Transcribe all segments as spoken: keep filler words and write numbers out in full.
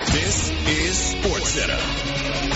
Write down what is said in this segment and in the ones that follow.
This is SportsCenter.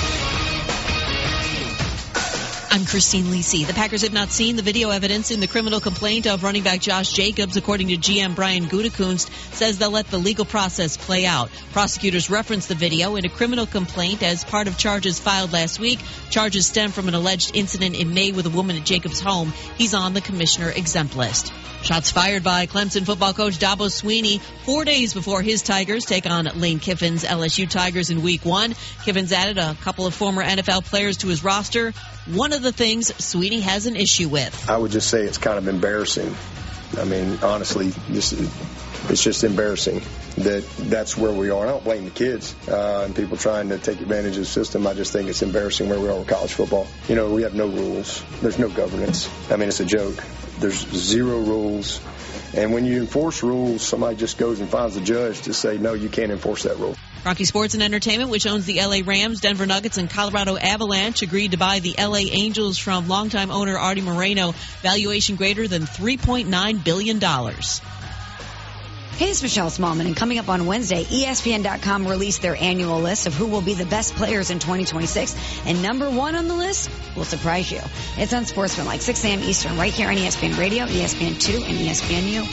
I'm Christine Lisi. The Packers have not seen the video evidence in the criminal complaint of running back Josh Jacobs. According to G M Brian Gutekunst, says they'll let the legal process play out. Prosecutors referenced the video in a criminal complaint as part of charges filed last week. Charges stem from an alleged incident in May with a woman at Jacobs' home. He's on the commissioner exempt list. Shots fired by Clemson football coach Dabo Swinney four days before his Tigers take on Lane Kiffin's L S U Tigers in week one. Kiffin's added a couple of former N F L players to his roster. One of the things Swinney has an issue with. I would just say it's kind of embarrassing. I mean, honestly, this is, it's just embarrassing that that's where we are. I don't blame the kids uh, and people trying to take advantage of the system. I just think it's embarrassing where we are with college football. You know, we have no rules. There's no governance. I mean, it's a joke. There's zero rules. And when you enforce rules, somebody just goes and finds a judge to say, no, you can't enforce that rule. Rocky Sports and Entertainment, which owns the L A Rams, Denver Nuggets, and Colorado Avalanche, agreed to buy the L A Angels from longtime owner Artie Moreno. Valuation greater than three point nine billion dollars. Hey, it's Michelle Smallman, and coming up on Wednesday, E S P N dot com released their annual list of who will be the best players in twenty twenty-six, and number one on the list will surprise you. It's on Sportsman, like six a.m. Eastern, right here on E S P N Radio, E S P N two, and E S P N U.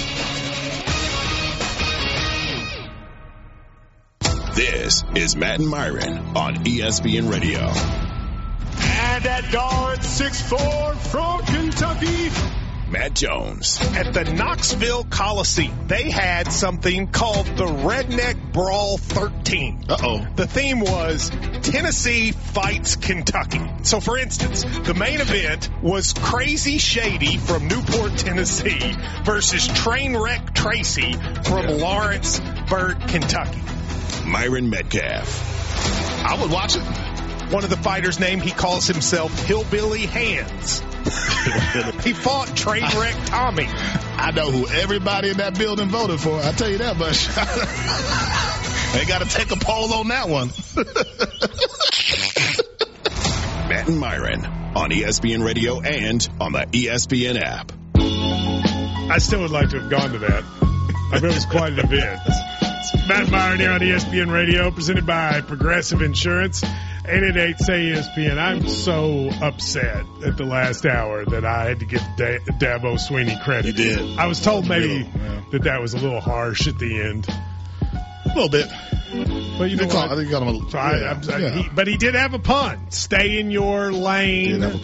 This is Matt and Myron on E S P N Radio. And at guard, six foot four from Kentucky, Matt Jones. At the Knoxville Coliseum, they had something called the Redneck Brawl thirteen. Uh-oh. The theme was Tennessee fights Kentucky. So, for instance, the main event was Crazy Shady from Newport, Tennessee versus Trainwreck Tracy from yeah. Lawrenceburg, Kentucky. Myron Metcalf. I would watch it. One of the fighters' name, he calls himself Hillbilly Hands. He fought Trainwreck Tommy. I know who everybody in that building voted for. I'll tell you that much. They got to take a poll on that one. Matt and Myron on E S P N Radio and on the E S P N app. I still would like to have gone to that. I bet it was quite an event. Matt Myron here on E S P N Radio, presented by Progressive Insurance. eight eight eight, say E S P N. I'm so upset at the last hour that I had to give da- Dabo Swinney credit. You did. I was told maybe yeah. that that was a little harsh at the end. A little bit. But you know call, what? I think got him a, so I, yeah, I'm, I, yeah. he, but he did have a pun. Stay in your lane. He did have a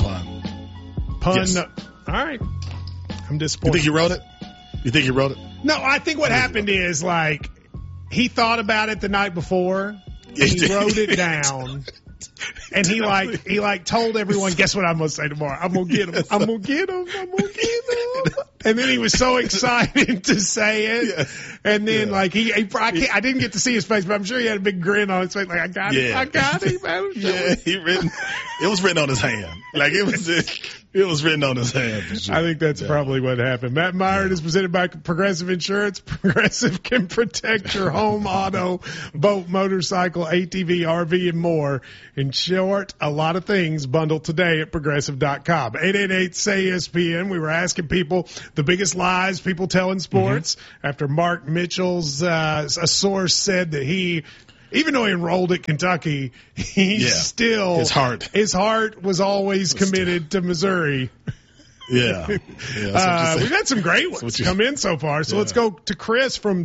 pun. Pun. Yes. All right. I'm disappointed. You think he wrote it? You think he wrote it? No, I think what happened is, like, he thought about it the night before. Yeah, he, he wrote it down. And he like he like told everyone, guess what I'm gonna say tomorrow? I'm gonna get him. I'm gonna get him. I'm gonna get him. And then he was so excited to say it. Yeah. And then yeah. like he, he I, can't, I didn't get to see his face, but I'm sure he had a big grin on his face. Like I got yeah. him. I got him. Man. Yeah, he written. It was written on his hand. Like it was. It was written on his hand. For sure. I think that's yeah. probably what happened. Matt Myron yeah. is presented by Progressive Insurance. Progressive can protect your home, auto, boat, motorcycle, A T V, R V, and more. In short, a lot of things bundled today at Progressive dot com. eight eight eight, say E S P N. We were asking people the biggest lies people tell in sports mm-hmm. after Mark Mitchell's, uh, a source said that he, even though he enrolled at Kentucky, he yeah. still his heart his heart was always committed to Missouri. Yeah, yeah uh, we've had some great ones come in so far. So yeah. let's go to Chris from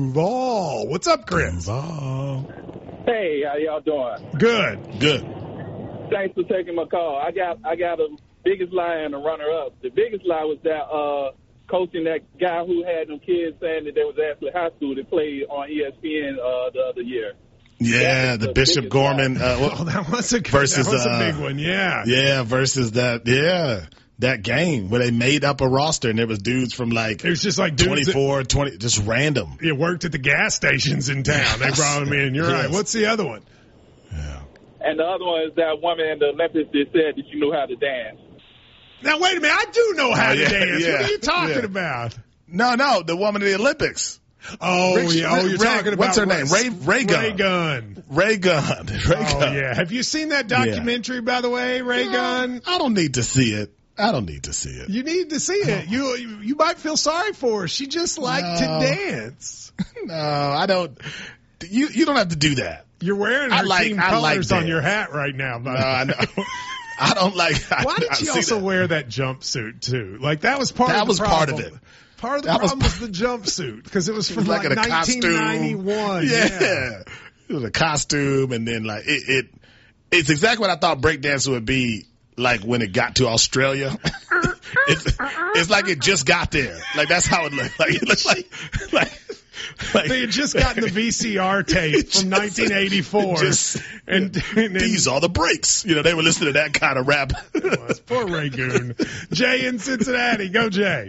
Duval. What's up, Chris? Duval. Hey, how y'all doing? Good, good. Thanks for taking my call. I got I got a biggest lie and a runner up. The biggest lie was that uh, coaching that guy who had them kids saying that they was actually high school that played on E S P N uh, the other year. Yeah, the, the Bishop Gorman. Uh, well, oh, that was a good, versus, that was a uh, big one. Yeah, yeah, versus that. Yeah, that game where they made up a roster and there was dudes from like it was just like twenty-four, that, twenty, just random. It worked at the gas stations in town. They brought them in. You're yes. right. What's the other one? Yeah. And the other one is that woman in the Olympics that said that you knew how to dance. Now wait a minute, I do know how oh, to yeah, dance. Yeah, what are you talking yeah. about? No, no, the woman in the Olympics. Oh, Rick, yeah. Oh, you're Ray, talking about what's her name? Ray Ray Gun. Ray Gun. Ray Gun. Ray oh, Gun. yeah. Have you seen that documentary, yeah. by the way, Ray no, Gun? I don't need to see it. I don't need to see it. You need to see it. You you might feel sorry for her. She just liked no. to dance. No, I don't. you you don't have to do that. You're wearing I her like- team I like colors on that. your hat right now, buddy. No, I know. I don't like. Why did I she see also that. wear that jumpsuit too? Like that was part That of the was part of problem. it. Part of the That was problem was, the jumpsuit because it was It from was like, like, in a nineteen ninety-one. costume. Yeah. Yeah. It was a costume, and then like it, it. It's exactly what I thought breakdancing would be like when it got to Australia. it's, it's like it just got there. Like that's how it looked. Like it looked like like. Like, They had just gotten the V C R tape from nineteen eighty-four. Just, and, and these are the breaks. You know, they were listening to that kind of rap. Poor Ray Goon. Jay in Cincinnati. Go, Jay.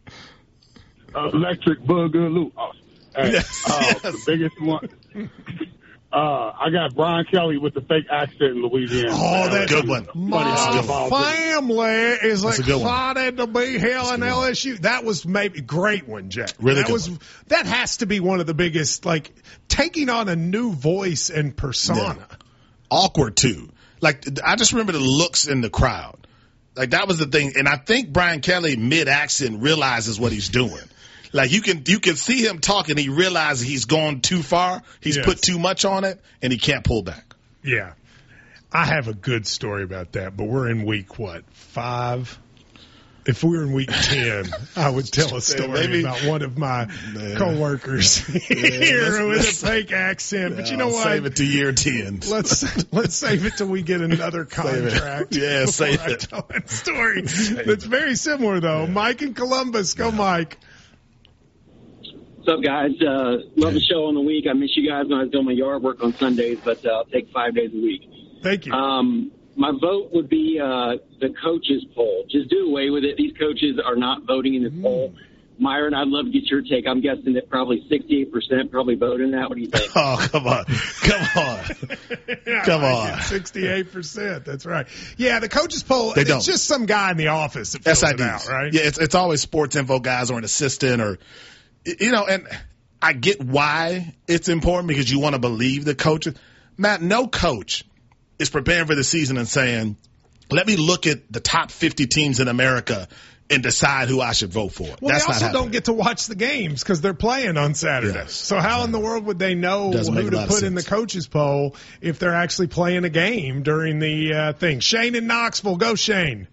Uh, electric Boogaloo. Oh, hey, Yes, uh, yes. The biggest one. Uh, I got Brian Kelly with the fake accent in Louisiana. Oh, that's good one. My That's a good one. family is That's a good one. excited to be here in good L S U. That was maybe great one, Jay. Really that good was one. that has to be one of the biggest, like taking on a new voice and persona. Yeah. Awkward too. Like I just remember the looks in the crowd. Like that was the thing, and I think Brian Kelly mid accent realizes what he's doing. Like you can you can see him talking, he realizes he's gone too far, he's Yes. put too much on it, and he can't pull back. Yeah. I have a good story about that, but we're in week what? Five? If we were in week ten, I would tell a story Maybe- about one of my Yeah. coworkers here with a fake accent. But you know I'll what? Save it to year ten. Let's let's save it till we get another contract. Yeah, before save I it. tell that story. That's very similar though. Mike in Columbus, go Mike. What's up, guys? Uh, love the show on the week. I miss you guys when I was doing my yard work on Sundays, but uh, I'll take five days a week. Thank you. Um, my vote would be uh, the coaches poll. Just do away with it. These coaches are not voting in this Mm. poll. Myron, I'd love to get your take. I'm guessing that probably sixty-eight percent probably voted in that. What do you think? Oh, come on. Come on. Yeah, Come I on. like it. sixty-eight percent. That's right. Yeah, the coaches poll, They it's don't. just some guy in the office that fills S I it Ds. out, right? Yeah, it's it's always sports info guys or an assistant or, you know, and I get why it's important because you want to believe the coaches. Matt, no coach is preparing for the season and saying, let me look at the top fifty teams in America and decide who I should vote for. Well, That's they not also happening. don't get to watch the games because they're playing on Saturday. Yes. So how in the world would they know Doesn't make who a to lot of put in the sense. coaches poll if they're actually playing a game during the uh, thing? Shane in Knoxville, go Shane.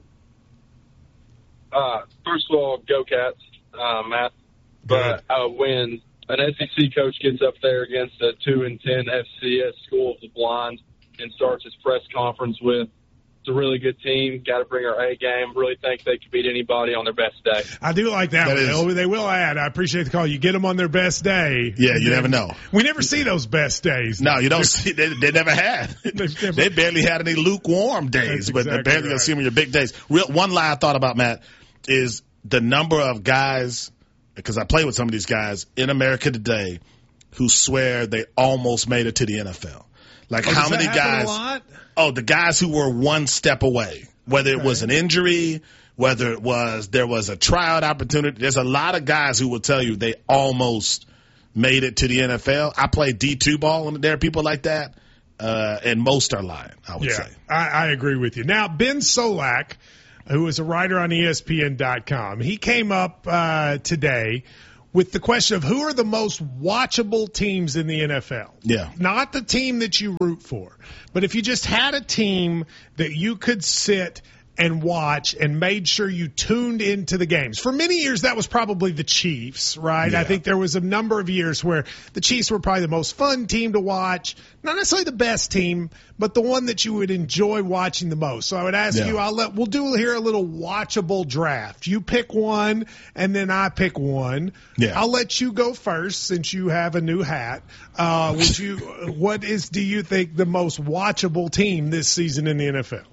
Uh, first of all, go Cats, uh, Matt. But uh, when an S E C coach gets up there against a two and ten F C S school of the blind and starts his press conference with, "It's a really good team. Got to bring our A game. Really think they could beat anybody on their best day." I do like that, That one. is- They'll- They will add. I appreciate the call. You get them on their best day. Yeah, and you then- never know. We never see those best days. No, you don't see. They, they never had. They've never- They barely had any lukewarm days, That's but they're exactly barely right. assuming your big days. Real, one lie I thought about, Matt, is the number of guys, because I play with some of these guys in America today who swear they almost made it to the N F L. Like Oh, how does that many happen a guys? lot? Oh, the guys who were one step away, whether it Okay. was an injury, whether it was there was a tryout opportunity. There's a lot of guys who will tell you they almost made it to the N F L. I play D two ball, and there are people like that, uh, and most are lying, I would Yeah, say. I, I agree with you. Now, Ben Solak, who is a writer on E S P N dot com, he came up uh, today with the question of who are the most watchable teams in the N F L. Yeah. Not the team that you root for, but if you just had a team that you could sit and watch and made sure you tuned into the games. For many years, that was probably the Chiefs, right? Yeah. I think there was a number of years where the Chiefs were probably the most fun team to watch. Not necessarily the best team, but the one that you would enjoy watching the most. So I would ask Yeah. you, I'll let, we'll do here a little watchable draft. You pick one and then I pick one. Yeah. I'll let you go first since you have a new hat. Uh, would you, what is, do you think the most watchable team this season in the N F L?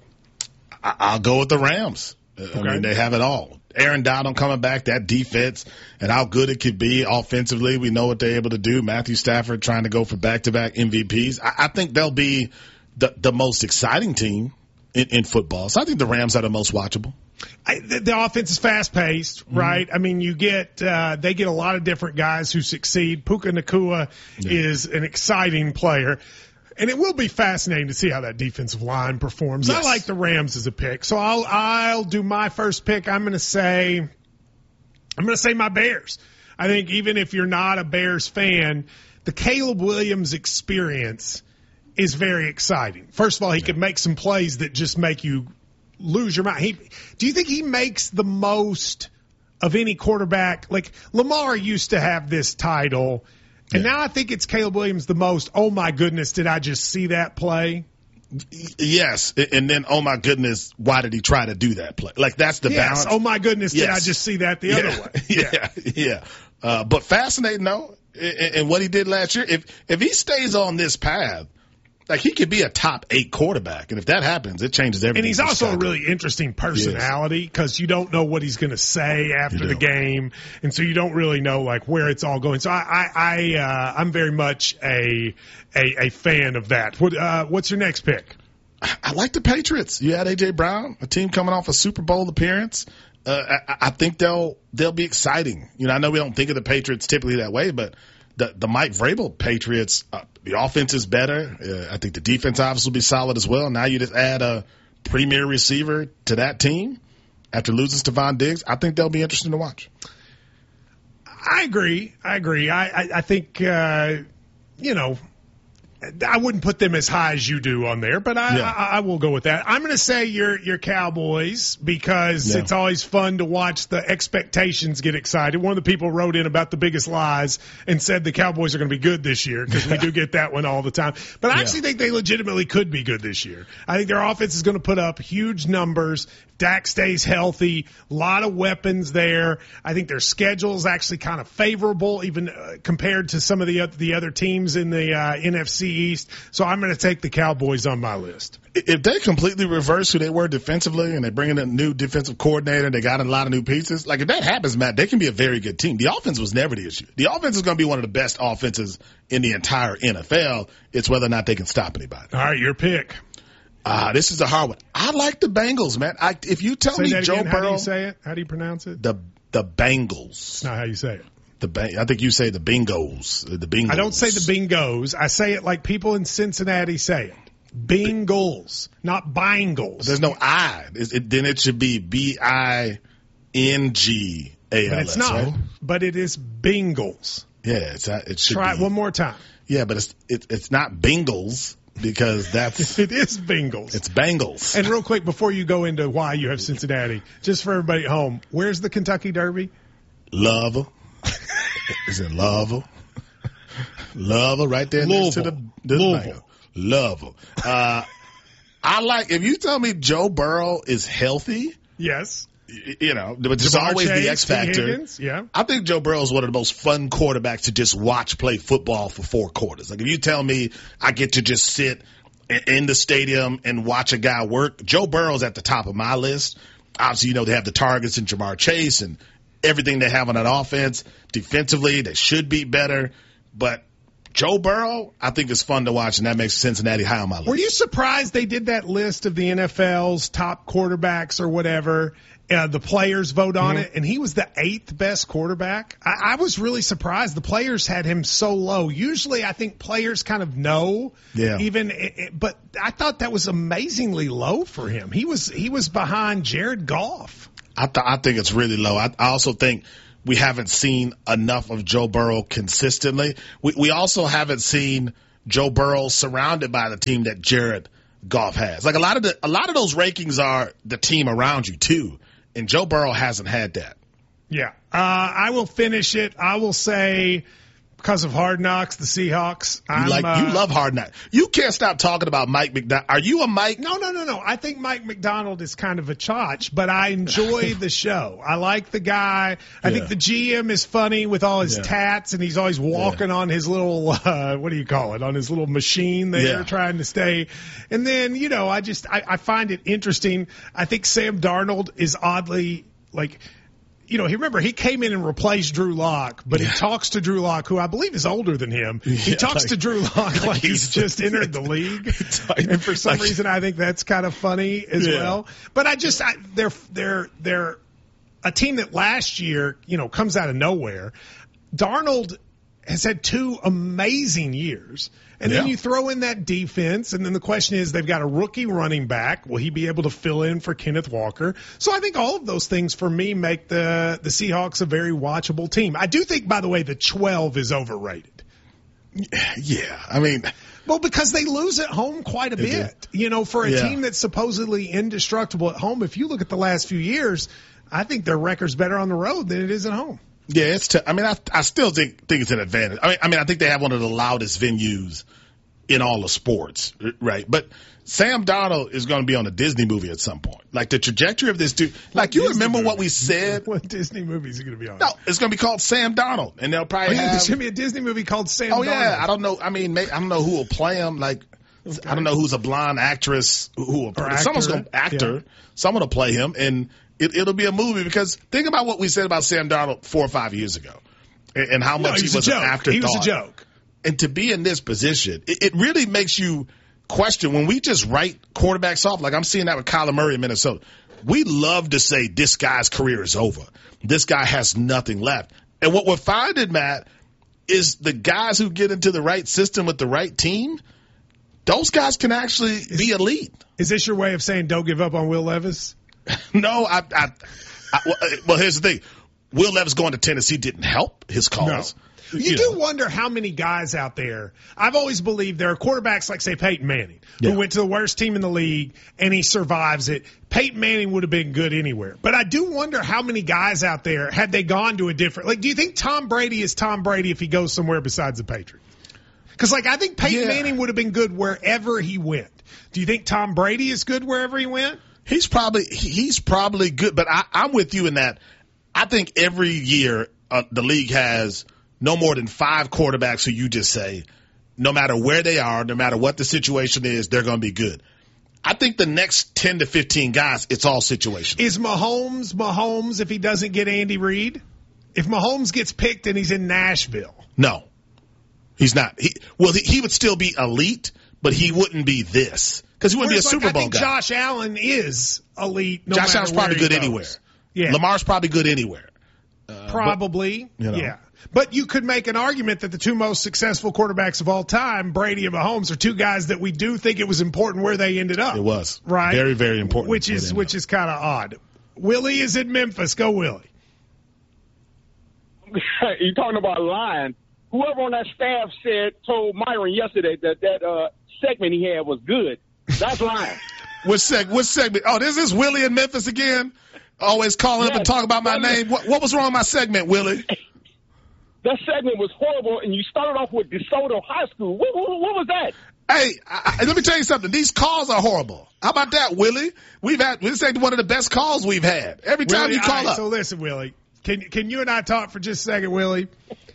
I- I'll go with the Rams. I Okay. mean, they have it all. Aaron Donald coming back, that defense, and how good it could be offensively. We know what they're able to do. Matthew Stafford trying to go for back-to-back M V Ps. I, I think they'll be the, the most exciting team in, in football. So I think the Rams are the most watchable. I, the, the offense is fast paced, right? I mean, you get uh, they get a lot of different guys who succeed. Puka Nacua is an exciting player, and it will be fascinating to see how that defensive line performs. I Yes. like the Rams as a pick, so I'll I'll do my first pick. I'm going to say I'm going to say my Bears. I think even if you're not a Bears fan, the Caleb Williams experience is very exciting. First of all, he yeah. could make some plays that just make you lose your mind. He, do you think he makes the most of any quarterback? Like Lamar used to have this title, and yeah. now I think it's Caleb Williams the most. Oh my goodness, did I just see that play? Yes, and then oh my goodness, why did he try to do that play? Like that's the yes. balance. Oh my goodness, yes. did I just see that the yeah. other way? Yeah, yeah. yeah. Uh, but fascinating though, and what he did last year. If if he stays on this path, like he could be a top eight quarterback, and if that happens, it changes everything. And he's also a really interesting personality because you don't know what he's going to say after the game, and so you don't really know like where it's all going. So I, I, I uh, I'm very much a a, a fan of that. What, uh, what's your next pick? I like the Patriots. You had A J Brown, a team coming off a Super Bowl appearance. Uh, I, I think they'll they'll be exciting. You know, I know we don't think of the Patriots typically that way, but the the Mike Vrabel Patriots, uh, the offense is better. Uh, I think the defense obviously will be solid as well. Now you just add a premier receiver to that team after losing Stephon Diggs. I think they'll be interesting to watch. I agree. I agree. I I, I think uh, you know. I wouldn't put them as high as you do on there, but I, yeah. I, I will go with that. I'm going to say your your Cowboys because yeah. it's always fun to watch the expectations get excited. One of the people wrote in about the biggest lies and said the Cowboys are going to be good this year because we do get that one all the time. But I yeah. actually think they legitimately could be good this year. I think their offense is going to put up huge numbers. Dak stays healthy, a lot of weapons there. I think their schedule is actually kind of favorable, even uh, compared to some of the the other teams in the uh, N F C East. So I'm going to take the Cowboys on my list. If they completely reverse who they were defensively and they bring in a new defensive coordinator, they got a lot of new pieces. Like if that happens, Matt, they can be a very good team. The offense was never the issue. The offense is going to be one of the best offenses in the entire N F L. It's whether or not they can stop anybody. All right, your pick. Ah, uh, this is a hard one. I like the Bengals, man. I, if you tell say me that Joe again. Burrow, how do you say it? How do you pronounce it? The the Bengals. That's not how you say it. The bang, I think you say the Bingos. The Bengals. I don't say the Bingos. I say it like people in Cincinnati say it. Bengals, not Bengals. There's no I. It, it, then it should be B I N G A L S. But it's not. Right? But it is Bengals. Yeah, it's it should Try be. it one more time. Yeah, but it's it, it's not Bengals. Because that's it is Bengals. It's Bengals. And real quick, before you go into why you have Cincinnati, just for everybody at home, where's the Kentucky Derby? Louisville. It's in Louisville. Louisville, right there next to the, the Louisville. Louisville. Uh, I like if you tell me Joe Burrow is healthy. Yes. You know, but there's always the X factor. Yeah. I think Joe Burrow is one of the most fun quarterbacks to just watch play football for four quarters. Like if you tell me I get to just sit in the stadium and watch a guy work, Joe Burrow's at the top of my list. Obviously, you know, they have the targets in Jamar Chase and everything they have on that offense. Defensively, they should be better. But Joe Burrow, I think is fun to watch, and that makes Cincinnati high on my list. Were you surprised they did that list of the N F L's top quarterbacks or whatever? Uh, the players vote on mm-hmm. it, and he was the eighth best quarterback. I, I was really surprised. The players had him so low. Usually, I think players kind of know, yeah. Even, it, but I thought that was amazingly low for him. He was he was behind Jared Goff. I th- I think it's really low. I, I also think we haven't seen enough of Joe Burrow consistently. We we also haven't seen Joe Burrow surrounded by the team that Jared Goff has. Like a lot of the a lot of those rankings are the team around you too. And Joe Burrow hasn't had that. Yeah. Uh, I will finish it. I will say, because of Hard Knocks, the Seahawks. You I'm, like uh, you love Hard Knocks. You can't stop talking about Mike McDonald. Are you a Mike? No, no, no, no. I think Mike McDonald is kind of a chotch, but I enjoy the show. I like the guy. I yeah. think the G M is funny with all his yeah. tats, and he's always walking yeah. on his little, uh, what do you call it, on his little machine there, yeah. trying to stay. And then, you know, I just, I, I find it interesting. I think Sam Darnold is oddly, like, you know, he remember he came in and replaced Drew Lock, but yeah. he talks to Drew Lock, who I believe is older than him. Yeah, he talks like, to Drew Lock like, like he's just entered the league, like, and for some like, reason I think that's kind of funny as yeah. well. But I just, I, they're they're they're a team that last year, you know, comes out of nowhere. Darnold has had two amazing years. And yeah. then you throw in that defense, and then the question is they've got a rookie running back. Will he be able to fill in for Kenneth Walker? So I think all of those things for me make the, the Seahawks a very watchable team. I do think, by the way, the twelve is overrated. Yeah, I mean, well, because they lose at home quite a bit. You know, for a yeah. team that's supposedly indestructible at home, if you look at the last few years, I think their record's better on the road than it is at home. Yeah, it's. T- I mean, I, I still think think it's an advantage. I mean, I mean, I think they have one of the loudest venues in all of sports, right? But Sam Darnold is going to be on a Disney movie at some point. Like the trajectory of this dude. Like What you Disney remember movie? what we said? What Disney movie is it going to be on? No, it's going to be called Sam Darnold, and they'll probably Oh, yeah, have. there's going to be a Disney movie called Sam Oh Darnold. yeah, I don't know. I mean, may, I don't know who will play him. Like, okay. I don't know who's a blonde actress who will play. Actor, Someone's going to actor. Yeah. Someone will play him, and it, it'll be a movie. Because think about what we said about Sam Darnold four or five years ago, and, and how No, much he was, he was a an joke. afterthought. He was a joke. And to be in this position, it, it really makes you question when we just write quarterbacks off. Like I'm seeing that with Kyler Murray in Minnesota. We love to say this guy's career is over. This guy has nothing left. And what we're finding, Matt, is the guys who get into the right system with the right team, those guys can actually is, be elite. Is this your way of saying don't give up on Will Levis? No, I, I, I well, well, here's the thing. Will Levis going to Tennessee didn't help his cause. No. You, you do know. wonder how many guys out there. I've always believed there are quarterbacks like, say, Peyton Manning, who yeah. went to the worst team in the league and he survives it. Peyton Manning would have been good anywhere. But I do wonder how many guys out there, had they gone to a different – like, do you think Tom Brady is Tom Brady if he goes somewhere besides the Patriots? Because, like, I think Peyton yeah. Manning would have been good wherever he went. Do you think Tom Brady is good wherever he went? He's probably he's probably good. But I, I'm with you in that I think every year uh, the league has – no more than five quarterbacks who you just say, no matter where they are, no matter what the situation is, they're going to be good. I think the next ten to fifteen guys, it's all situational. Is Mahomes Mahomes if he doesn't get Andy Reid? If Mahomes gets picked and he's in Nashville? No, he's not. He, well, he, he would still be elite, but he wouldn't be this because he wouldn't Whereas, be a Super like, Bowl I think guy. Josh Allen is elite. No Josh Allen's probably good goes. anywhere. Yeah. Lamar's probably good anywhere. Uh, Probably, but, you know. yeah. But you could make an argument that the two most successful quarterbacks of all time, Brady and Mahomes, are two guys that we do think it was important where they ended up. It was. Right? Very, very important. Which is which is kind of odd. Willie is in Memphis. Go, Willie. You're talking about lying. Whoever on that staff said, told Myron yesterday that that uh, segment he had was good. That's lying. What seg? What segment? Oh, this is Willie in Memphis again? Always calling yes, up and talking about my name. What, what was wrong with my segment, Willie? That segment was horrible, and you started off with DeSoto High School. What, what, what was that? Hey, I, I, let me tell you something. These calls are horrible. How about that, Willie? We've had this ain't one of the best calls we've had. Every time Willie, you call right, up. So listen, Willie, can can you and I talk for just a second, Willie?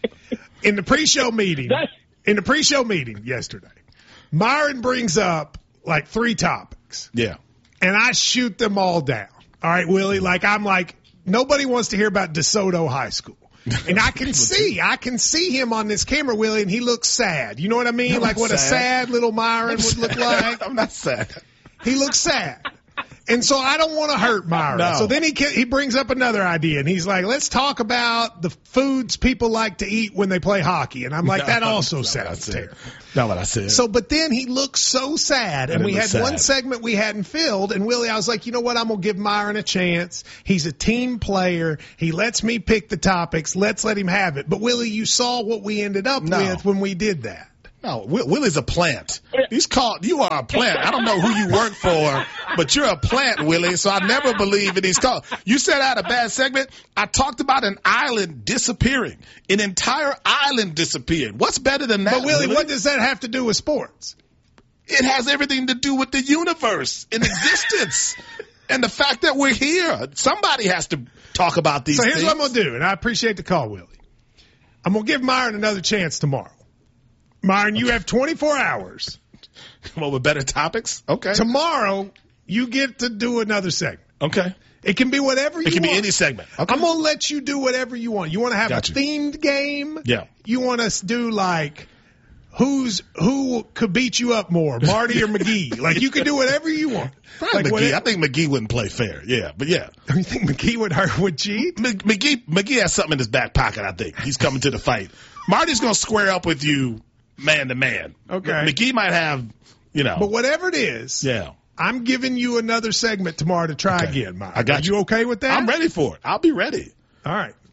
In the pre-show meeting, That's... in the pre-show meeting yesterday, Myron brings up like three topics. Yeah, and I shoot them all down. All right, Willie, like I'm like, nobody wants to hear about DeSoto High School. And I can see, I can see him on this camera, Willie, and he looks sad. You know what I mean? I'm like what sad. a sad little Myron would look like. I'm not sad. He looks sad. And so I don't want to hurt Myron. No. So then he he brings up another idea, and he's like, let's talk about the foods people like to eat when they play hockey. And I'm like, no, that also sounds terrible. Not what I said. So, but then he looks so sad, and we had sad. one segment we hadn't filled, and Willie, I was like, you know what, I'm going to give Myron a chance. He's a team player. He lets me pick the topics. Let's let him have it. But Willie, you saw what we ended up no. with when we did that. No, Willie's a plant. He's called, you are a plant. I don't know who you work for, but you're a plant, Willie, so I never believe in these calls. You said I had a bad segment. I talked about an island disappearing. An entire island disappeared. What's better than that, But, Willie, Willie? what does that have to do with sports? It has everything to do with the universe and existence and the fact that we're here. Somebody has to talk about these things. So here's things. what I'm going to do, and I appreciate the call, Willie. I'm going to give Myron another chance tomorrow. Myron, you have twenty-four hours. Come on with better topics? Okay. Tomorrow, you get to do another segment. Okay. It can be whatever you want. It can be any segment. Okay. I'm going to let you do whatever you want. You want to have Got a you. themed game? Yeah. You want us to do like who's who could beat you up more, Marty or McGee? Like you can do whatever you want. Probably like McGee. whatever. I think McGee wouldn't play fair. Yeah, but yeah. You think McGee would hurt with cheat? McGee McGee has something in his back pocket, I think. He's coming to the fight. Marty's going to square up with you man to man. Okay. McGee might have, you know. But whatever it is. Yeah. I'm giving you another segment tomorrow to try okay. again, Myron. I got Are you. you okay with that? I'm ready for it. I'll be ready. All right.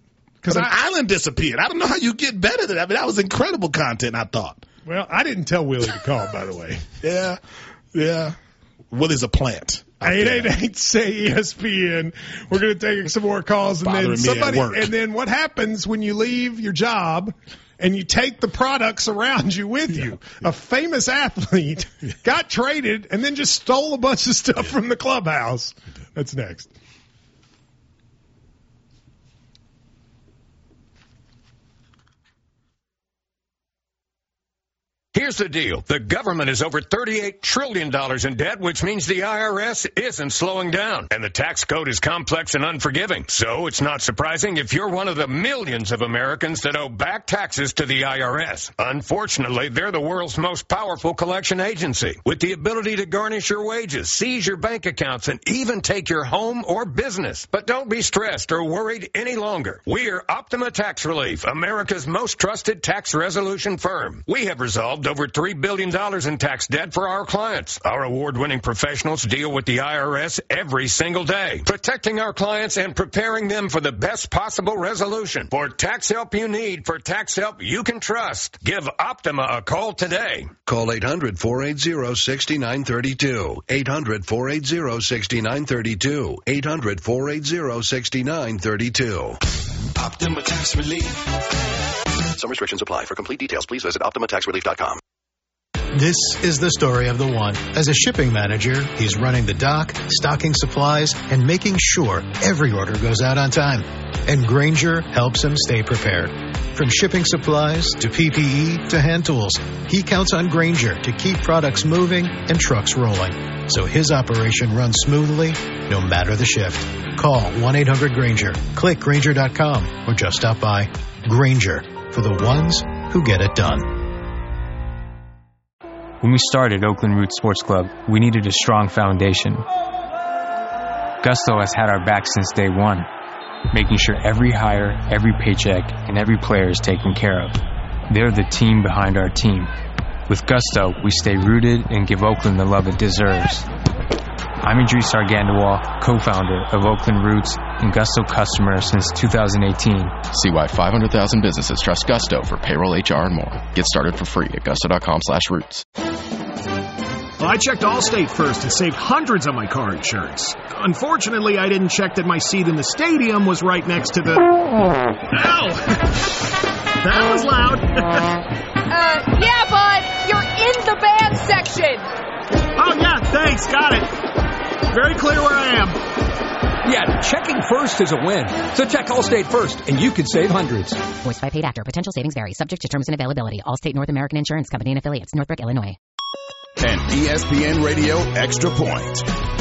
Because an island disappeared. I don't know how you get better than that. I mean, that was incredible content, I thought. Well, I didn't tell Willie to call, by the way. Yeah, yeah. Willie's a plant. eight eight eight say E S P N. We're going to take some more calls. And then somebody, and then what happens when you leave your job and you take the products around you with yeah. you? A famous athlete got traded and then just stole a bunch of stuff yeah. from the clubhouse. That's next. Here's the deal. The government is over thirty-eight trillion dollars in debt, which means the I R S isn't slowing down. And the tax code is complex and unforgiving. So it's not surprising if you're one of the millions of Americans that owe back taxes to the I R S. Unfortunately, they're the world's most powerful collection agency, with the ability to garnish your wages, seize your bank accounts, and even take your home or business. But don't be stressed or worried any longer. We are Optima Tax Relief, America's most trusted tax resolution firm. We have resolved over three billion dollars in tax debt for our clients. Our award-winning professionals deal with the I R S every single day, protecting our clients and preparing them for the best possible resolution. For tax help you need, for tax help you can trust, give Optima a call today. Call eight hundred, four eight zero, six nine three two. eight hundred, four eight zero, six nine three two. eight hundred, four eight zero, six nine three two. Optima Tax Relief. Some restrictions apply. For complete details, please visit optima tax relief dot com. This is the story of the one. As a shipping manager, he's running the dock, stocking supplies, and making sure every order goes out on time. And Grainger helps him stay prepared. From shipping supplies to P P E to hand tools, he counts on Grainger to keep products moving and trucks rolling, so his operation runs smoothly no matter the shift. Call one eight hundred Grainger, click Grainger dot com, or just stop by. Grainger, for the ones who get it done. When we started Oakland Roots Sports Club, we needed a strong foundation. Gusto has had our back since day one, making sure every hire, every paycheck, and every player is taken care of. They're the team behind our team. With Gusto, we stay rooted and give Oakland the love it deserves. I'm Idris Argandawal, co-founder of Oakland Roots and Gusto customer since two thousand eighteen. See why five hundred thousand businesses trust Gusto for payroll, H R, and more. Get started for free at gusto dot com slash roots. Well, I checked Allstate first and saved hundreds on my car insurance. Unfortunately, I didn't check that my seat in the stadium was right next to the... Ow! That was loud. uh, yeah, bud. You're in the band section. Oh, yeah, thanks. Got it. Very clear where I am. Yeah, checking first is a win. So check Allstate first, and you could save hundreds. Voiced by paid actor. Potential savings vary. Subject to terms and availability. Allstate North American Insurance Company and affiliates. Northbrook, Illinois. And E S P N Radio Extra Point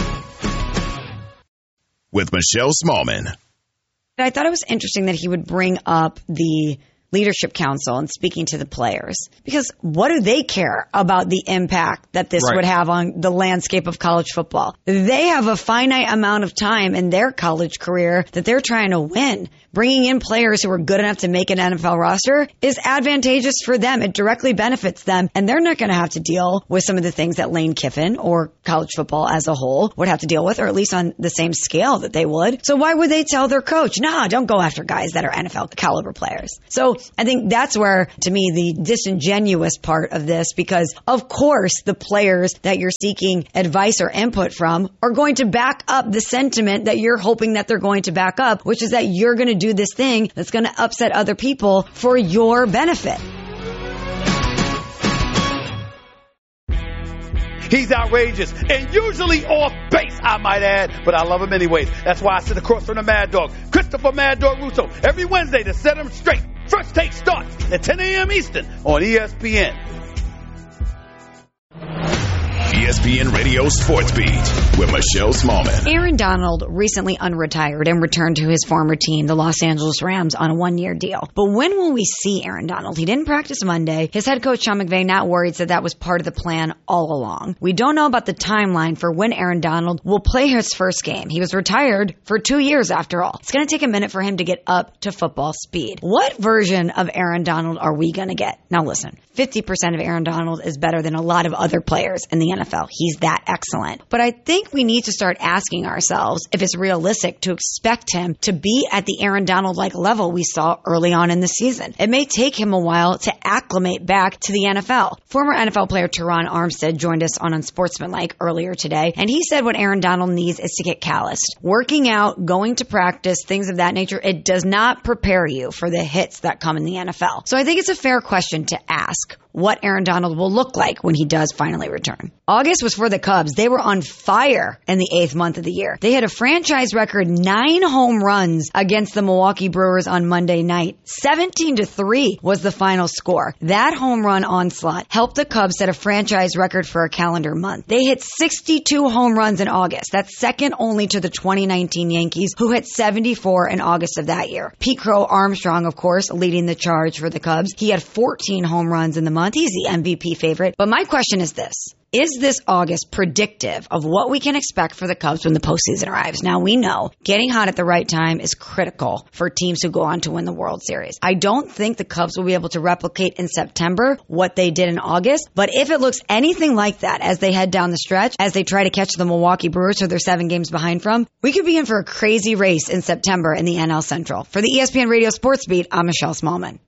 with Michelle Smallman. I thought it was interesting that he would bring up the Leadership Council and speaking to the players, because what do they care about the impact that this right. would have on the landscape of college football? They have a finite amount of time in their college career that they're trying to win. Bringing in players who are good enough to make an N F L roster is advantageous for them. It directly benefits them, and they're not going to have to deal with some of the things that Lane Kiffin or college football as a whole would have to deal with, or at least on the same scale that they would. So why would they tell their coach, nah, don't go after guys that are N F L caliber players? So I think that's where, to me, the disingenuous part of this, because of course the players that you're seeking advice or input from are going to back up the sentiment that you're hoping that they're going to back up, which is that you're going to do this thing that's going to upset other people for your benefit. He's outrageous and usually off base, I might add, but I love him anyways. That's why I sit across from the Mad Dog, Christopher Mad Dog Russo, every Wednesday to set him straight. First Take starts at ten a.m. Eastern on E S P N. E S P N Radio Sports Beat with Michelle Smallman. Aaron Donald recently unretired and returned to his former team, the Los Angeles Rams, on a one-year deal. But when will we see Aaron Donald? He didn't practice Monday. His head coach, Sean McVay, not worried, said that was part of the plan all along. We don't know about the timeline for when Aaron Donald will play his first game. He was retired for two years after all. It's going to take a minute for him to get up to football speed. What version of Aaron Donald are we going to get? Now listen, fifty percent of Aaron Donald is better than a lot of other players in the N F L. L. He's that excellent. But I think we need to start asking ourselves if it's realistic to expect him to be at the Aaron Donald-like level we saw early on in the season. It may take him a while to acclimate back to the N F L. Former N F L player Teron Armstead joined us on Unsportsmanlike earlier today, and he said what Aaron Donald needs is to get calloused. Working out, going to practice, things of that nature, it does not prepare you for the hits that come in the N F L. So I think it's a fair question to ask what Aaron Donald will look like when he does finally return. August was for the Cubs. They were on fire in the eighth month of the year. They had a franchise record nine home runs against the Milwaukee Brewers on Monday night. seventeen to three was the final score. That home run onslaught helped the Cubs set a franchise record for a calendar month. They hit sixty-two home runs in August. That's second only to the twenty nineteen Yankees, who hit seventy-four in August of that year. Pete Crow Armstrong, of course, leading the charge for the Cubs. He had fourteen home runs in the month. He's the M V P favorite. But my question is this. Is this August predictive of what we can expect for the Cubs when the postseason arrives? Now, we know getting hot at the right time is critical for teams who go on to win the World Series. I don't think the Cubs will be able to replicate in September what they did in August, but if it looks anything like that as they head down the stretch, as they try to catch the Milwaukee Brewers, who they're seven games behind from, we could be in for a crazy race in September in the N L Central. For the E S P N Radio Sports Beat, I'm Michelle Smallman.